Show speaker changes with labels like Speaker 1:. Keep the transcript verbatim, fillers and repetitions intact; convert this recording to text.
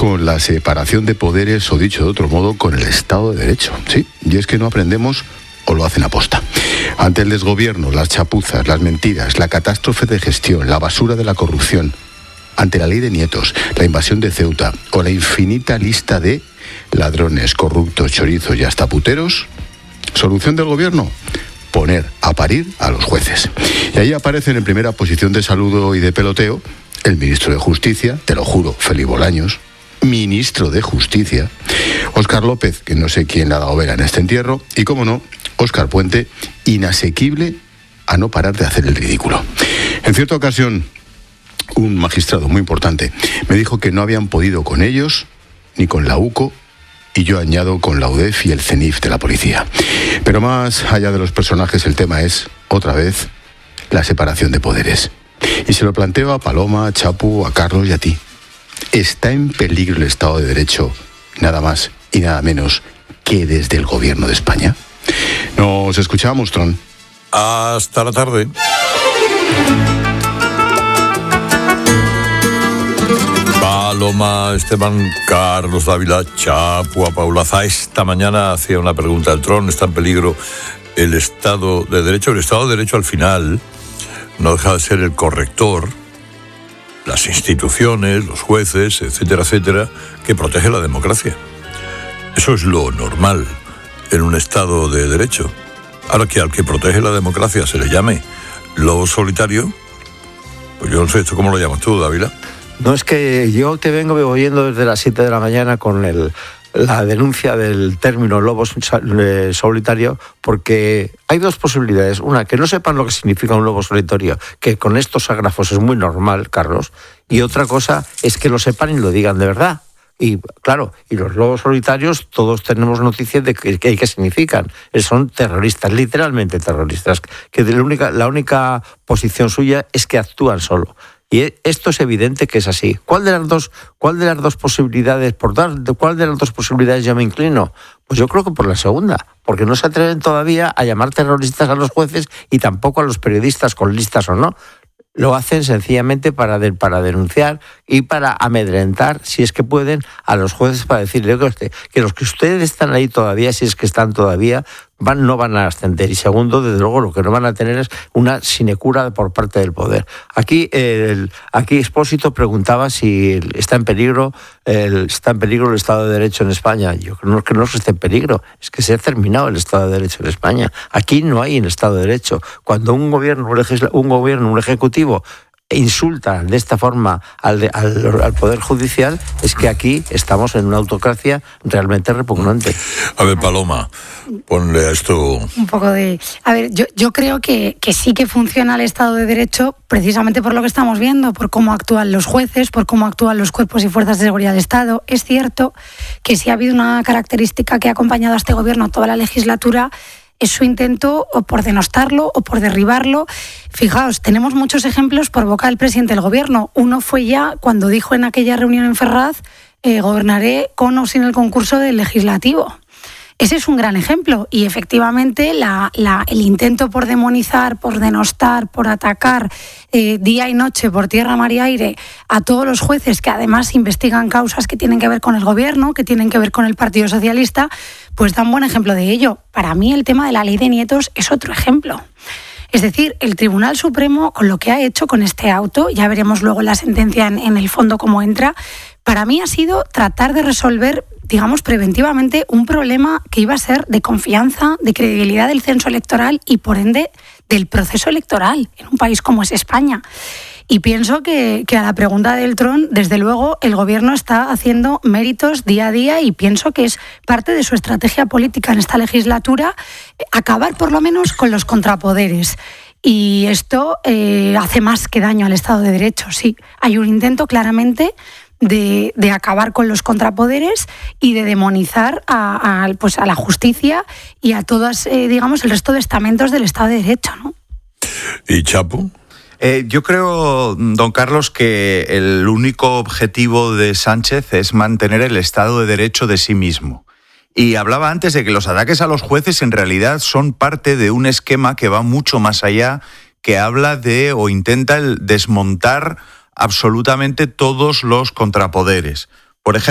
Speaker 1: con la separación de poderes, o dicho de otro modo, con el Estado de Derecho. Sí, y es que no aprendemos o lo hacen aposta. Ante el desgobierno, las chapuzas, las mentiras, la catástrofe de gestión, la basura de la corrupción, ante la ley de nietos, la invasión de Ceuta o la infinita lista de ladrones, corruptos, chorizos y hasta puteros, ¿solución del gobierno? Poner a parir a los jueces. Y ahí aparecen en primera posición de saludo y de peloteo el ministro de Justicia, te lo juro, Félix Bolaños, ministro de Justicia, Óscar López, que no sé quién le ha dado vela en este entierro, y cómo no, Óscar Puente, inasequible a no parar de hacer el ridículo. En cierta ocasión, un magistrado muy importante me dijo que no habían podido con ellos, ni con la UCO, y yo añado con la UDEF y el CENIF de la policía. Pero más allá de los personajes, el tema es, otra vez, la separación de poderes. Y se lo planteo a Paloma, a Chapu, a Carlos y a ti. ¿Está en peligro el Estado de Derecho, nada más y nada menos que desde el gobierno de España? Nos escuchamos, Tron.
Speaker 2: Hasta la tarde. Paloma, Esteban, Carlos Dávila, Chapu, a Paulaza. Esta mañana hacía una pregunta al Tron. ¿Está en peligro el Estado de Derecho? El Estado de Derecho al final no deja de ser el corrector, las instituciones, los jueces, etcétera, etcétera, que protege la democracia. Eso es lo normal en un Estado de Derecho. Ahora, que al que protege la democracia se le llame lobo solitario, pues yo no sé, ¿esto cómo lo llamas tú, Dávila?
Speaker 3: No, es que yo te vengo oyendo desde las siete de la mañana con el, la denuncia del término lobo solitario, porque hay dos posibilidades. Una, que no sepan lo que significa un lobo solitario, que con estos ágrafos es muy normal, Carlos, y otra cosa es que lo sepan y lo digan de verdad. Y claro, y los lobos solitarios, todos tenemos noticias de qué que, que significan. Son terroristas, literalmente terroristas, que de la única, la única posición suya es que actúan solo. Y esto es evidente que es así. ¿Cuál de las dos, cuál de las dos posibilidades, por dar, de cuál de las dos posibilidades yo me inclino? Pues yo creo que por la segunda, porque no se atreven todavía a llamar terroristas a los jueces y tampoco a los periodistas, con listas o no. Lo hacen sencillamente para, de, para denunciar y para amedrentar, si es que pueden, a los jueces, para decirle que, usted, que los que ustedes están ahí todavía, si es que están todavía, van, no van a ascender. Y segundo, desde luego, lo que no van a tener es una sinecura por parte del poder. Aquí, el, aquí Expósito preguntaba si está en peligro el, está en peligro el Estado de Derecho en España. Yo creo que no es que esté en peligro, es que se ha terminado el Estado de Derecho en España. Aquí no hay un Estado de Derecho. Cuando un gobierno, un, legisla, un gobierno, un ejecutivo insulta de esta forma al, de, al, al Poder Judicial, es que aquí estamos en una autocracia realmente repugnante.
Speaker 2: A ver, Paloma, ponle a esto
Speaker 4: un poco de... A ver, yo, yo creo que, que sí que funciona el Estado de Derecho precisamente por lo que estamos viendo, por cómo actúan los jueces, por cómo actúan los cuerpos y fuerzas de seguridad del Estado. Es cierto que sí ha habido una característica que ha acompañado a este gobierno toda la legislatura, es su intento o por denostarlo o por derribarlo. Fijaos, tenemos muchos ejemplos por boca del presidente del gobierno. Uno fue ya cuando dijo en aquella reunión en Ferraz, eh, gobernaré con o sin el concurso del legislativo. Ese es un gran ejemplo y efectivamente la, la, el intento por demonizar, por denostar, por atacar eh, día y noche, por tierra, mar y aire a todos los jueces que además investigan causas que tienen que ver con el gobierno, que tienen que ver con el Partido Socialista, pues dan buen ejemplo de ello. Para mí el tema de la ley de nietos es otro ejemplo. Es decir, el Tribunal Supremo, con lo que ha hecho con este auto, ya veremos luego la sentencia en, en el fondo cómo entra, para mí ha sido tratar de resolver, digamos, preventivamente un problema que iba a ser de confianza, de credibilidad del censo electoral y, por ende, del proceso electoral en un país como es España. Y pienso que, que a la pregunta del Tron, desde luego, el Gobierno está haciendo méritos día a día y pienso que es parte de su estrategia política en esta legislatura acabar por lo menos con los contrapoderes. Y esto eh, hace más que daño al Estado de Derecho, sí. Hay un intento claramente de, de acabar con los contrapoderes y de demonizar a, a, pues a la justicia y a todas, eh, digamos, el resto de estamentos del Estado de Derecho, ¿no?
Speaker 2: ¿Y Chapu?
Speaker 5: Eh, yo creo, don Carlos, que el único objetivo de Sánchez es mantener el Estado de Derecho de sí mismo. Y hablaba antes de que los ataques a los jueces en realidad son parte de un esquema que va mucho más allá, que habla de o intenta el desmontar absolutamente todos los contrapoderes. Por ejemplo,